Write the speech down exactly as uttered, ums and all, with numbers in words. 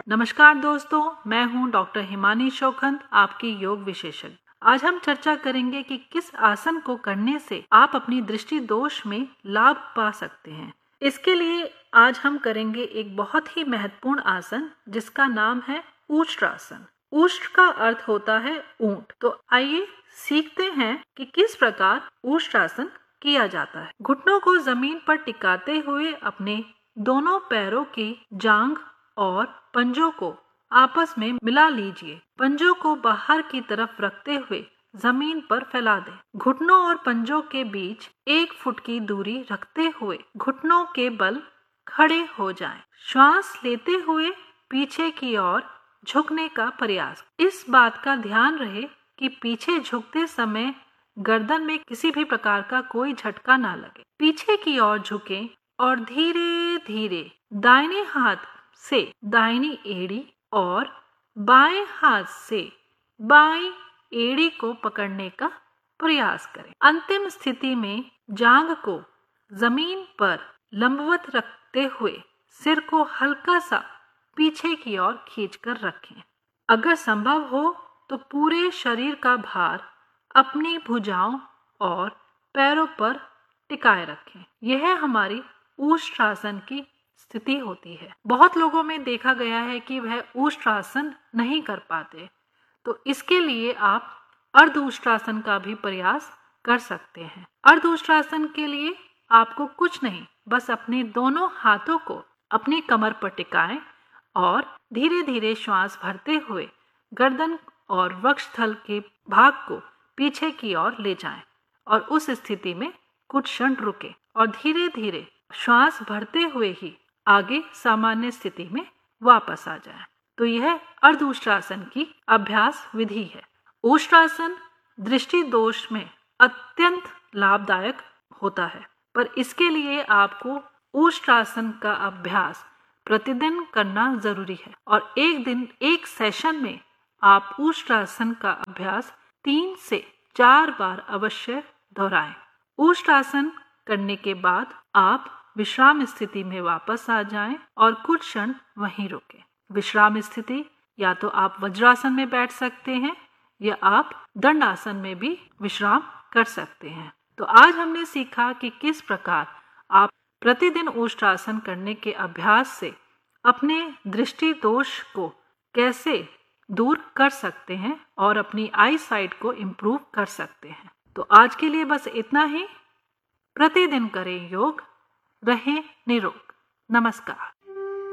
नमस्कार दोस्तों, मैं हूं डॉक्टर हिमानी शौखंत, आपकी योग विशेषज्ञ। आज हम चर्चा करेंगे कि किस आसन को करने से आप अपनी दृष्टि दोष में लाभ पा सकते हैं। इसके लिए आज हम करेंगे एक बहुत ही महत्वपूर्ण आसन जिसका नाम है उष्ट्रासन। उष्ट्र का अर्थ होता है ऊंट। तो आइए सीखते हैं कि किस प्रकार उष्ट्रासन किया जाता है। घुटनों को जमीन पर टिकाते हुए अपने दोनों पैरों की जांघ और पंजों को आपस में मिला लीजिए। पंजों को बाहर की तरफ रखते हुए जमीन पर फैला दें। घुटनों और पंजों के बीच एक फुट की दूरी रखते हुए घुटनों के बल खड़े हो जाएं। श्वास लेते हुए पीछे की ओर झुकने का प्रयास। इस बात का ध्यान रहे कि पीछे झुकते समय गर्दन में किसी भी प्रकार का कोई झटका ना लगे। पीछे की ओर झुकें और धीरे धीरे दाहिने हाथ से दाहिनी एड़ी और बाएं हाथ से बाईं एड़ी को पकड़ने का प्रयास करें। अंतिम स्थिति में जांघ को जमीन पर लंबवत रखते हुए सिर को हल्का सा पीछे की ओर खींचकर रखें। अगर संभव हो तो पूरे शरीर का भार अपनी भुजाओं और पैरों पर टिकाए रखें। यह हमारी उष्ट्रासन की स्थिति होती है। बहुत लोगों में देखा गया है कि वह उष्ट्रासन नहीं कर पाते, तो इसके लिए आप अर्ध उष्ट्रासन का भी प्रयास कर सकते हैं। अर्ध उष्ट्रासन के लिए आपको कुछ नहीं, बस अपने दोनों हाथों को अपनी कमर पर टिकाएं और धीरे धीरे श्वास भरते हुए गर्दन और वक्षस्थल के भाग को पीछे की ओर ले जाएं और उस स्थिति में कुछ क्षण रुके और धीरे धीरे श्वास भरते हुए ही आगे सामान्य स्थिति में वापस आ जाए। तो यह अर्ध उष्ट्रासन की अभ्यास विधि है। उष्ट्रासन दृष्टि दोष में अत्यंत लाभदायक होता है, पर इसके लिए आपको उष्ट्रासन का अभ्यास प्रतिदिन करना जरूरी है और एक दिन एक सेशन में आप उष्ट्रासन का अभ्यास तीन से चार बार अवश्य दोहराएं। उष्ट्रासन करने के बाद आप विश्राम स्थिति में वापस आ जाएं और कुछ क्षण वहीं रुकें। विश्राम स्थिति या तो आप वज्रासन में बैठ सकते हैं या आप दंडासन में भी विश्राम कर सकते हैं। तो आज हमने सीखा कि किस प्रकार आप प्रतिदिन उष्ट्रासन करने के अभ्यास से अपने दृष्टि दोष को कैसे दूर कर सकते हैं और अपनी आई साइट को इम्प्रूव कर सकते हैं। तो आज के लिए बस इतना ही। प्रतिदिन करें योग, रहें निरोग। नमस्कार।